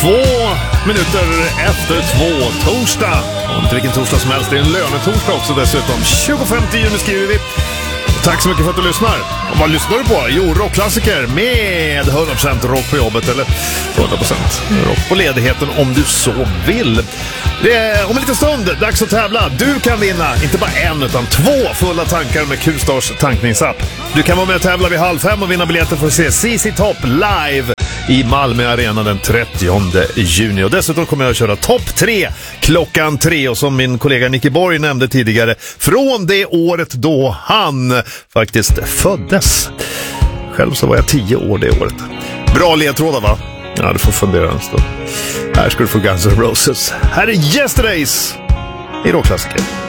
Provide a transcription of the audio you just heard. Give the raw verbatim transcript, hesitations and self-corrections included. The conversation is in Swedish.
Två minuter efter två, torsdag. Och inte vilken torsdag som helst, det är en lönetorsdag också dessutom. tjugofemte juni skriver vi. Tack så mycket för att du lyssnar. Och vad lyssnar du på? Jo, rockklassiker med hundra procent rock på jobbet, eller hundra procent rock på ledigheten om du så vill. Det är om en liten stund dags att tävla. Du kan vinna inte bara en utan två fulla tankar med Q-Stars tankningsapp. Du kan vara med och tävla vid halv fem och vinna biljetter för att se C C Top live i Malmö Arena den trettionde juni. Och dessutom kommer jag att köra topp tre klockan tre. Och som min kollega Nicky Borg nämnde tidigare, från det året då han faktiskt föddes. Själv så var jag tio år det året. Bra ledtrådar, va? Ja, du får fundera en stund. Här ska du få Guns N' Roses. Här är Yesterdays i rockklassiker.